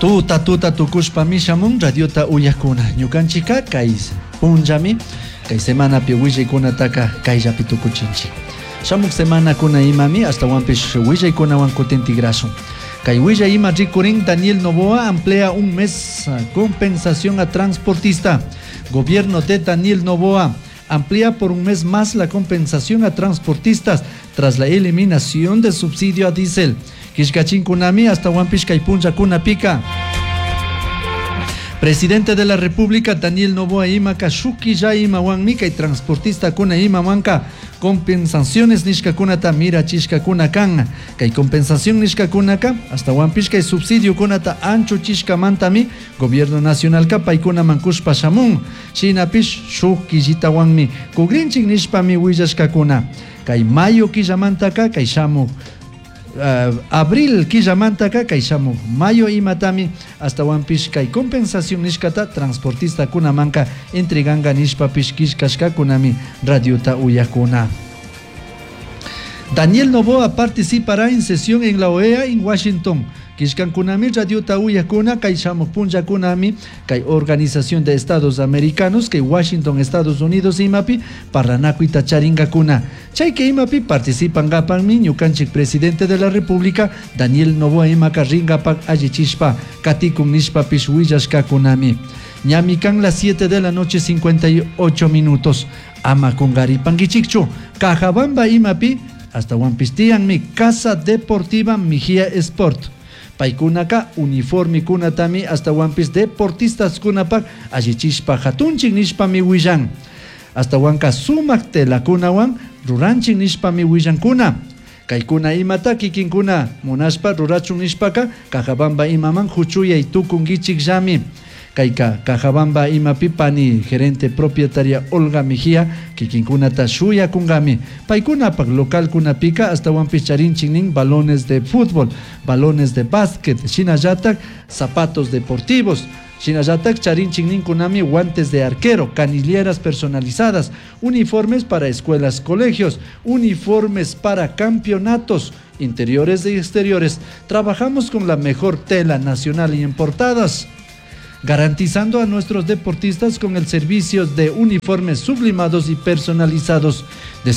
Tuta tukushpa mishamun radiota uyakuna ñukanchika kay punllami kay semana pi willaykunataka kayllapi tukuchinchik. Shamuk semana kuna imami hasta wampish willaykunawan kutintigrasun. Kay willay ima rikurin Daniel Noboa amplía un mes compensación a transportista. Gobierno de Daniel Noboa amplía por un mes más la compensación a transportistas tras la eliminación del subsidio a diésel. Kishkachin kunami hasta Wampish Kaipunja Kunapika. Presidente de la República Daniel Noboa Imaka Shuki ya ima wanmika y transportista kuna ima wanka compensaciones nishka kunata mira chishka kunakan kay compensación nishka kunaka hasta Wampish kay subsidio kunata ancho chishka mantami gobierno nacional kapay kuna mankushpa shamun shinapish shuki jita wanmi kugrinchik nishpami willashka kuna kay mayo killamantaka kay shamu abril killamantaka kay shamu mayo imatami hasta wampish kay compensación nishkata transportista kunamanka entreganga nishpapish kishkashka kunami radiota uyakuna. Daniel Noboa participará en sesión en la OEA en Washington. Kishkan kunami radiota uyakuna kay shamu punja kunami kay Organización de Estados Americanos kay Washington Estados Unidos imapi parlanaku itacharinga kuna chay que imapi participan gapanmi ñukanchik presidente de la República Daniel Noboa imaka ringapak allichishpa katikun nishpapish willashka kunami ñamikan las 7 de la noche 58 minutos ama kungari pangichikchu Cajabamba imapi hasta wampistianmi Casa Deportiva Mejía Sport paikunaka uniforme kunatami hasta wampis deportistas kunapak allichishpa hatunchik nishpami willan hasta wanka sumak tela kunawan ruranchik nishpami willan kuna kaykuna imata kikinkuna munashpa rurachun nishpaka Cajabamba imaman huchuyay tukungichik llami kayka Cajabamba imapi pani gerente propietaria Olga Mejía kikinkunata shuya kungami paykunapak local kunapika hasta wampis charinchiknin balones de fútbol, balones de básquet, shinallatak zapatos deportivos, shinallatak charinchiknin kunami guantes de arquero, canilleras personalizadas, uniformes para escuelas, colegios, uniformes para campeonatos interiores y exteriores. Trabajamos con la mejor tela nacional y importadas, garantizando a nuestros deportistas con el servicio de uniformes sublimados y personalizados,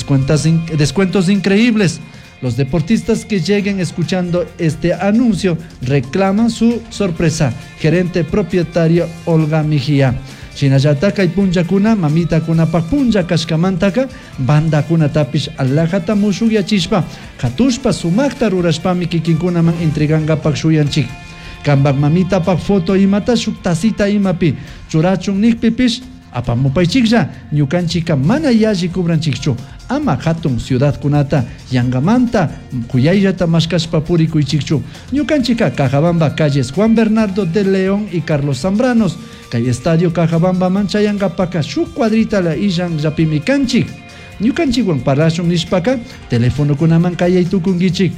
descuentos increíbles. Los deportistas que lleguen escuchando este anuncio reclaman su sorpresa. Gerente propietario Olga Mejía. Shinayataka y punja kuna, mamita kuna punja kashkamantaka, banda kuna tapish alajata mushuya chishpa, hatushpa sumakta rurashpami kikinkuna man entreganga pakshuyanchik. Kambak mamita pak foto imata shuktasita imapi churachun nikpipish apamupaychiklla ñukanchika mana yalli kubranchikchu ama hatun ciudad kunata yangamanta kuyayllata mashkashpa purikuychikchu ñukanchika Cajabamba calles Juan Bernardo de León y Carlos Zambranos kay estadio Cajabamba manchayangapaka shuk cuadrita la illan llapimi kanchik ñukanchikwan parlashun nishpaka teléfono kunaman kayay tukungichik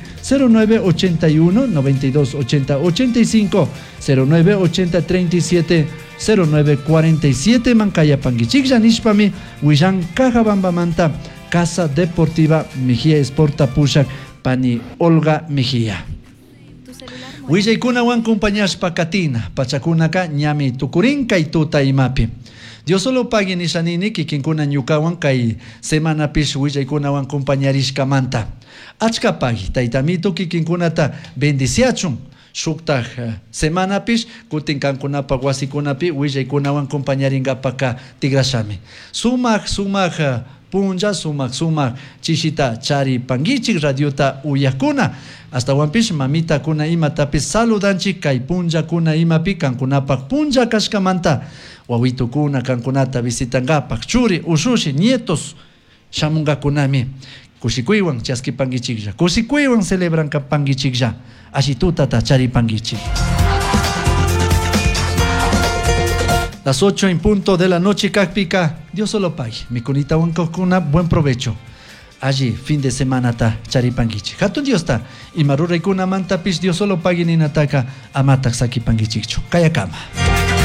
0981 92 80 85 0980 37 0947 mankaya pangichiklla nishpami willan Cajabamba manta Casa Deportiva Mejía Sporta pushak pani Olga Mejía. Willaykunawan compañashpa katina pachakunaka ñami tukurin kay tuta imapi. Dios solo pague nishanini kikinkuna ñukawan kay semana pish willaykunawan compañarishka manta. Achka pagi taytamito kikinkunata bendiciachun. Shuktaj semana pish kutinkankunapa wasikunapi willaykunawan compañaringapaka tigrashami. Sumak punja sumak chishita chari pangichik radiota uyakuna hasta wampish mamita kuna imatapis saludanchik kay punja kuna imapi kankunapak punja kashkamanta wawitukuna kankunata visitangapak churi ushushi nietos shamungakunami kushikuywan chaskipangichiklla kushikuywan celebranka pangichiklla ashitutata chari pangichik. Las 8 en punto de la noche, Kakpika, Dios solo pague. Mi kunita wankokuna, buen provecho. Allí, fin de semana ta charipangichi. Hatun Dios ta. Y marura y kuna mantapis, Dios solo pague ni nataka amatak saki pangichicho. Kayakama.